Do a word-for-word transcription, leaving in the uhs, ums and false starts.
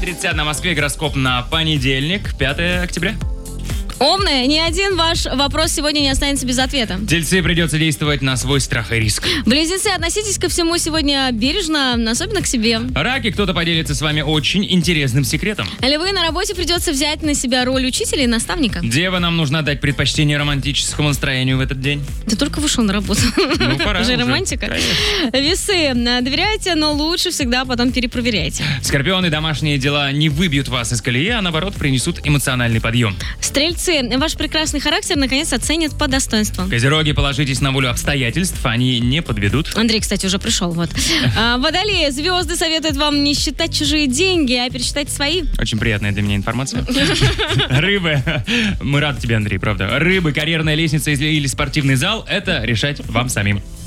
тридцать на Москве. Гороскоп на понедельник, пятое октября. Умные, ни один ваш вопрос сегодня не останется без ответа. Тельцы, придется действовать на свой страх и риск. Близнецы, относитесь ко всему сегодня бережно, особенно к себе. Раки, кто-то поделится с вами очень интересным секретом. Львы, на работе придется взять на себя роль учителя и наставника. Дева, нам нужно дать предпочтение романтическому настроению в этот день. Ты только вышел на работу. Ну, пора уже. уже. Романтика. Конечно. Весы, доверяйте, но лучше всегда потом перепроверяйте. Скорпионы, домашние дела не выбьют вас из колеи, а наоборот принесут эмоциональный подъем. Стрельцы, ваш прекрасный характер наконец оценят по достоинству. Козероги, положитесь на волю обстоятельств, они не подведут. Андрей, кстати, уже пришел. Вот. А, Водолеи, звезды советуют вам не считать чужие деньги, а пересчитать свои. Очень приятная для меня информация. Рыбы, мы рады тебе, Андрей, правда. Рыбы, карьерная лестница или спортивный зал, это решать вам самим.